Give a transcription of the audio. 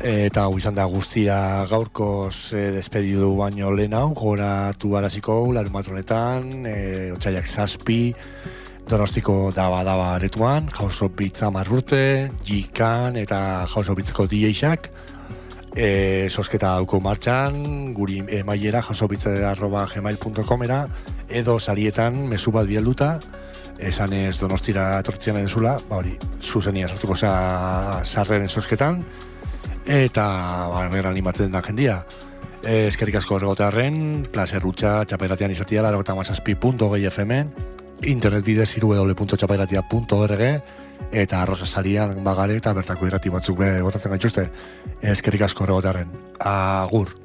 Eta hau izan da guztia gaurkoz despedidu baino lehen hau, gogoratu araziko larumatronetan, otsaiak 7, Donostiko daba aretuan, House of Beats 10 urte, G-Kan eta House of Beatseko DJ-ak, sosketa dauko martxan, guri emailera houseofbeats@gmail.comera, edo sarietan mezu bat bialduta, esan ez Donostira etortzian edezula, hori, zuzenia sortuko sarren sosketan, eta berra animatzen da jendia. Eskerrik asko erregotearren, placer rutxa, txapairatian izatea, 97.6 FM-en, internet bidez www.txapairatia.org, eta arroza salian bagare eta bertako irrati batzuk botatzen gaituzte. Eskerrik asko erregotearren. Agur.